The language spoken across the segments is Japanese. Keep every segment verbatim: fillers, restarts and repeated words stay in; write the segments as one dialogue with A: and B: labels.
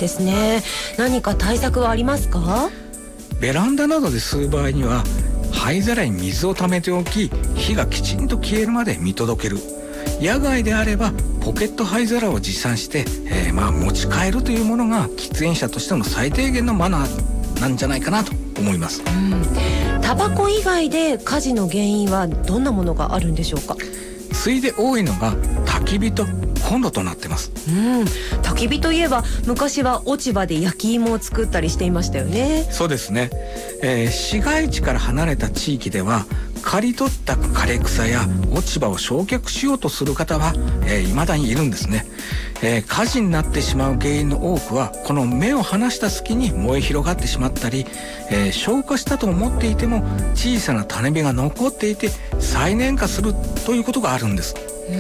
A: ですね。何か対策はありますか？
B: ベランダなどで吸う場合には灰皿に水を溜めておき、火がきちんと消えるまで見届ける。野外であればポケット灰皿を持参して、えー、まあ持ち帰るというものが喫煙者としての最低限のマナーなんじゃないかなと思います。
A: うん、タバコ以外で火事の原因はどんなものがあるんでしょうか？
B: 次いで多いのが焚き火とコンロとなってます。
A: うん、焚き火といえば昔は落ち葉で焼き芋を作ったりしていましたよね。
B: そうですね、えー、市街地から離れた地域では刈り取った枯れ草や落ち葉を焼却しようとする方は、えー、未だにいるんですね。えー、火事になってしまう原因の多くはこの目を離した隙に燃え広がってしまったり、えー、消火したと思っていても小さな種火が残っていて再燃化するということがあるんです。
A: うん、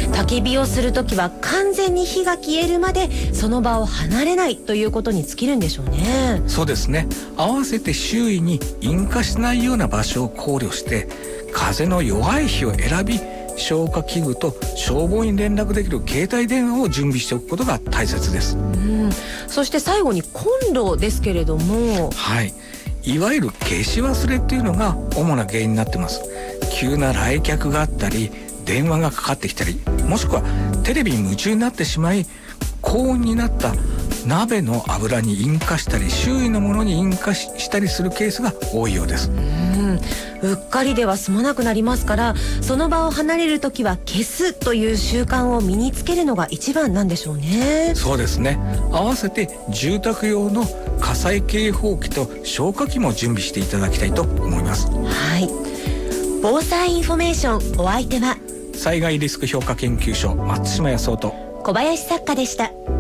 A: 焚き火をするときは完全に火が消えるまでその場を離れないということに尽きるんでしょうね。
B: そうですね。合わせて周囲に引火しないような場所を考慮して風の弱い日を選び、消火器具と消防に連絡できる携帯電話を準備しておくことが大切です。
A: うん、そして最後にコンロですけれども、
B: はい、いわゆる消し忘れっていうのが主な原因になってます。急な来客があったり電話がかかってきたり、もしくはテレビに夢中になってしまい高温になった鍋の油に引火したり周囲のものに引火したりするケースが多いようです。
A: うん、うっかりでは済まなくなりますから、その場を離れるときは消すという習慣を身につけるのが一番なんでしょうね。
B: そうですね。合わせて住宅用の火災警報器と消火器も準備していただきたいと思います。
A: はい、防災インフォメーション、お相手は
B: 災害リスク評価研究所松島康夫と
A: 小林作家でした。